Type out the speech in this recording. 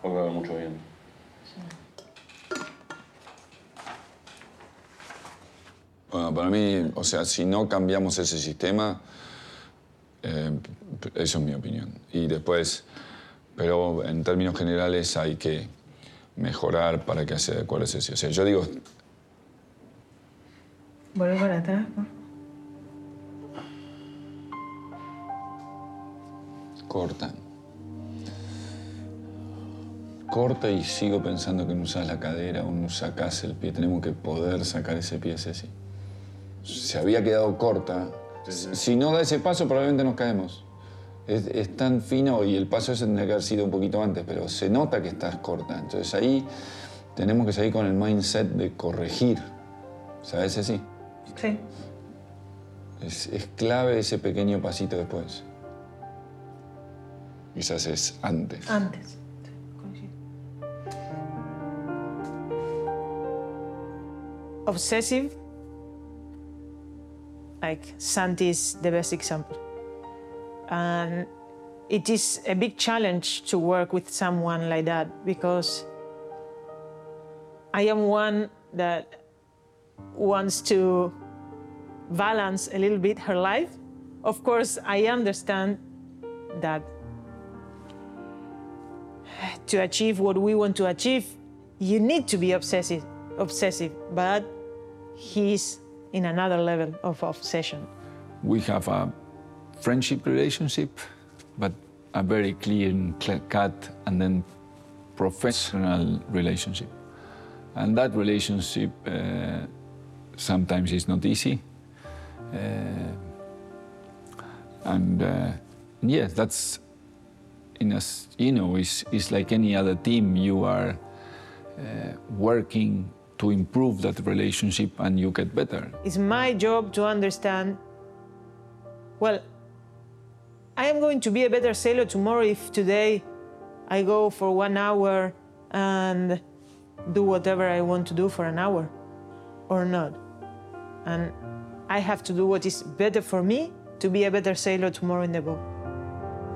Puede haber mucho bien. Bueno, para mí, o sea, si no cambiamos ese sistema, eso es mi opinión. Y después, pero en términos generales hay que mejorar para que se adecue a eso. O sea, yo digo... Vuelve para atrás, por favor. Corta. Corta y sigo pensando que no usas la cadera o no sacás el pie. Tenemos que poder sacar ese pie, Ceci. Se había quedado corta. Si no da ese paso, probablemente nos caemos. Es tan fino y el paso ese tendría que haber sido un poquito antes, pero se nota que estás corta. Entonces ahí tenemos que seguir con el mindset de corregir. ¿Sabes, Ceci? Sí. Es clave ese pequeño pasito después. Quizás es antes. Antes. Obsessive, like Santi is the best example. And it is a big challenge to work with someone like that because I am one that wants to balance a little bit her life. Of course, I understand that to achieve what we want to achieve, you need to be obsessive, but he's in another level of obsession. We have a friendship relationship, but a very clear-cut and then professional relationship. And that relationship sometimes is not easy. Yes, that's, it's like any other team. You are working to improve that relationship and you get better. It's my job to understand, well, I am going to be a better sailor tomorrow if today I go for 1 hour and do whatever I want to do for an hour or not. And I have to do what is better for me to be a better sailor tomorrow in the boat.